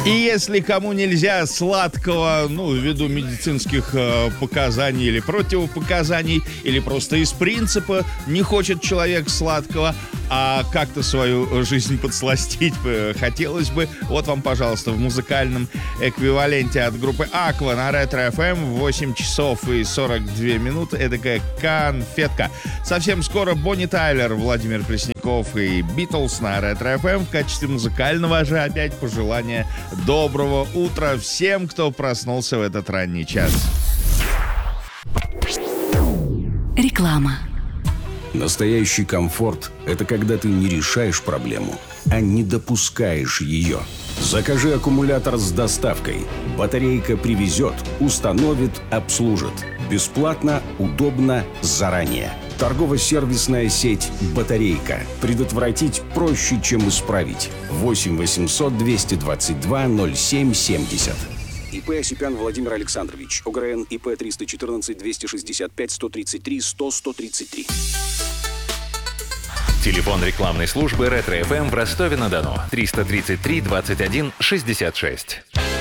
И если кому нельзя сладкого, ввиду медицинских показаний или противопоказаний, или просто из принципа не хочет человек сладкого, а как-то свою жизнь подсластить хотелось бы, вот вам, пожалуйста, в музыкальном эквиваленте от группы Aqua на Ретро FM 8 часов и 42 минуты. Эдакая конфетка. Совсем скоро Бонни Тайлер, Владимир Пресняков и Битлз на Ретро FM в качестве музыкального же опять пожелания доброго утра всем, кто проснулся в этот ранний час. Реклама. Настоящий комфорт – это когда ты не решаешь проблему, а не допускаешь ее. Закажи аккумулятор с доставкой. Батарейка привезет, установит, обслужит. Бесплатно, удобно, заранее. Торгово-сервисная сеть «Батарейка». Предотвратить проще, чем исправить. 8 800 222 07 70. ИП Осипян Владимир Александрович. ОГРН ИП 314 265 133 100 133. Телефон рекламной службы Ретро FM в Ростове-на-Дону. 333 21 66.